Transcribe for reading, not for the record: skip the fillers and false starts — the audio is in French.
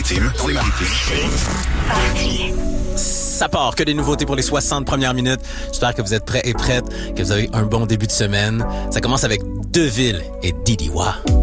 Maritimes. Ça part, que des nouveautés pour les 60 premières minutes. J'espère que vous êtes prêts et prêtes, que vous avez un bon début de semaine. Ça commence avec Deville et Didiwa.